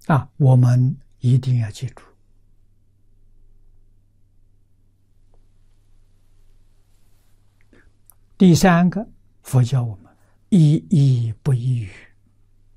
我们一定要记住。第三个，佛教我们一义不异语。